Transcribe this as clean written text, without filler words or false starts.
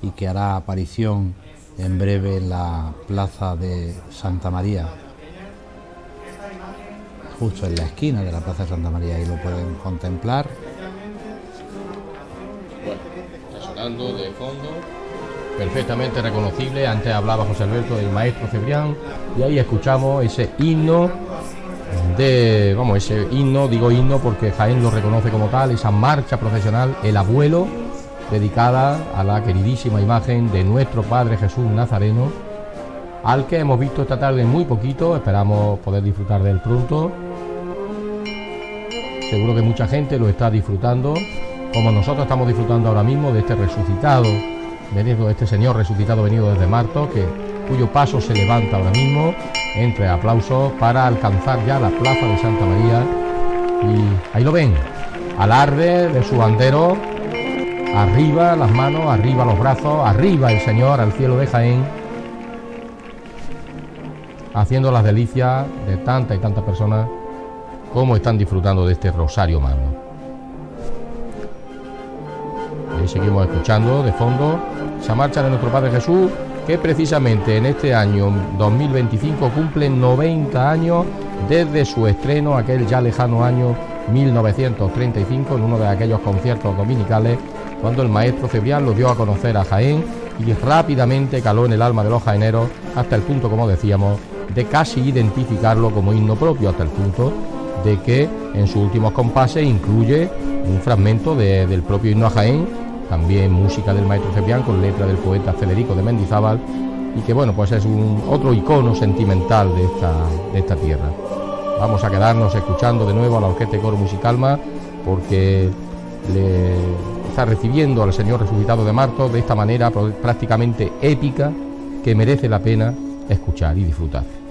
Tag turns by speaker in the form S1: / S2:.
S1: y que hará aparición en breve en la plaza de Santa María, justo en la esquina de la plaza de Santa María, y lo pueden contemplar.
S2: Bueno, está sonando de fondo, perfectamente reconocible. Antes hablaba José Alberto del maestro Cebrián, y ahí escuchamos ese himno ese himno, digo himno porque Jaén lo reconoce como tal, esa marcha procesional, el abuelo, dedicada a la queridísima imagen de nuestro Padre Jesús Nazareno, al que hemos visto esta tarde muy poquito. Esperamos poder disfrutar de él pronto. Seguro que mucha gente lo está disfrutando, como nosotros estamos disfrutando ahora mismo de este resucitado, de este Señor resucitado venido desde Martos, cuyo paso se levanta ahora mismo, entre aplausos, para alcanzar ya la plaza de Santa María. Y ahí lo ven, alarde de su bandero, arriba las manos, arriba los brazos, arriba el Señor al cielo de Jaén, haciendo las delicias de tantas y tantas personas como están disfrutando de este rosario magno. Y seguimos escuchando de fondo esa marcha de nuestro Padre Jesús, que precisamente en este año 2025 cumple 90 años desde su estreno, aquel ya lejano año 1935, en uno de aquellos conciertos dominicales, cuando el maestro Cebrián lo dio a conocer a Jaén, y rápidamente caló en el alma de los jaeneros, hasta el punto, como decíamos, de casi identificarlo como himno propio, hasta el punto de que en sus últimos compases incluye un fragmento del propio himno a Jaén, también música del maestro Cebrián con letra del poeta Federico de Mendizábal, y que bueno, pues es otro icono sentimental de esta tierra. Vamos a quedarnos escuchando de nuevo a la Orquesta de Coro Musicalma, porque le está recibiendo al Señor resucitado de Martos de esta manera prácticamente épica, que merece la pena escuchar y disfrutar.